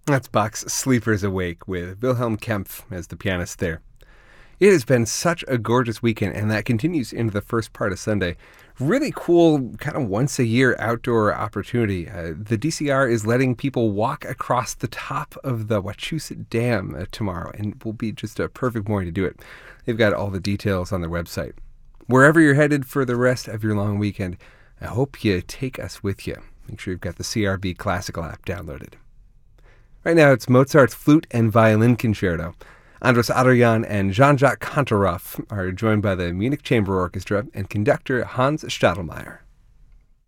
That's Bach's Sleepers Awake with Wilhelm Kempff as the pianist there. It has been such a gorgeous weekend, and that continues into the first part of Sunday. Really cool, kind of once a year outdoor opportunity. The DCR is letting people walk across the top of the Wachusett Dam tomorrow, and it will be just a perfect morning to do it. They've got all the details on their website. Wherever you're headed for the rest of your long weekend, I hope you take us with you. Make sure you've got the CRB Classical app downloaded. Right now, it's Mozart's Flute and Violin Concerto. Andras Adorjan and Jean-Jacques Kantorov are joined by the Munich Chamber Orchestra and conductor Hans Stadelmeier.